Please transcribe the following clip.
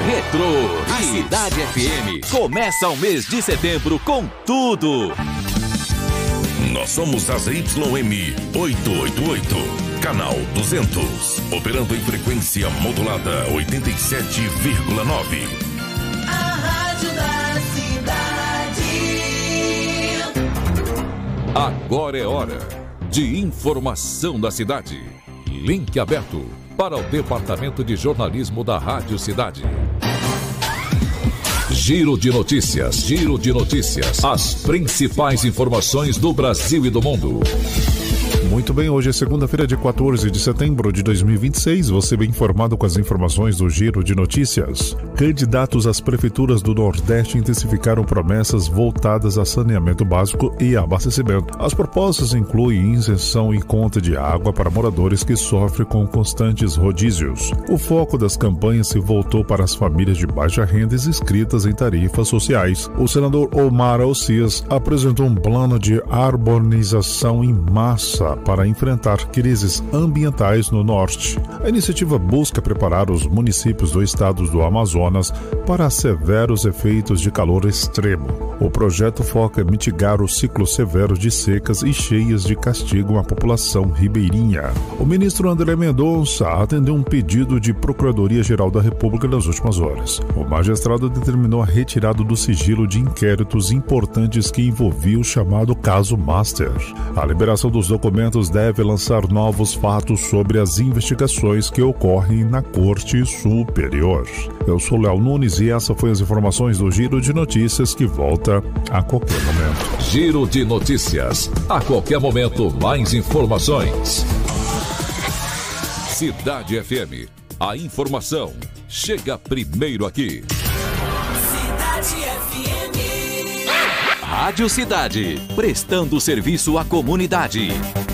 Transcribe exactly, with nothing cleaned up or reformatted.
Retrô. A Cidade F M começa o mês de setembro com tudo. Nós somos a Z Y M oitocentos e oitenta e oito, canal duzentos, operando em frequência modulada oitenta e sete vírgula nove. A rádio da cidade. Agora é hora de informação da cidade. Link aberto para o Departamento de Jornalismo da Rádio Cidade. Giro de notícias, giro de notícias. As principais informações do Brasil e do mundo. Muito bem, hoje é segunda-feira, dia quatorze de setembro de dois mil e vinte e seis. Você bem informado com as informações do Giro de Notícias. Candidatos às prefeituras do Nordeste intensificaram promessas voltadas a saneamento básico e abastecimento. As propostas incluem isenção em conta de água para moradores que sofrem com constantes rodízios. O foco das campanhas se voltou para as famílias de baixa renda inscritas em tarifas sociais. O senador Omar Alcias apresentou um plano de arborização em massa para enfrentar crises ambientais no norte. A iniciativa busca preparar os municípios do estado do Amazonas para severos efeitos de calor extremo. O projeto foca em mitigar o ciclo severo de secas e cheias de castigo à população ribeirinha. O ministro André Mendonça atendeu um pedido de Procuradoria-Geral da República nas últimas horas. O magistrado determinou a retirada do sigilo de inquéritos importantes que envolviam o chamado caso Master. A liberação dos documentos deve lançar novos fatos sobre as investigações que ocorrem na Corte Superior. Eu sou Léo Nunes e essa foi as informações do Giro de Notícias, que volta a qualquer momento. Giro de Notícias. A qualquer momento, mais informações. Cidade F M. A informação chega primeiro aqui. Cidade F M. Rádio Cidade. Prestando serviço à comunidade.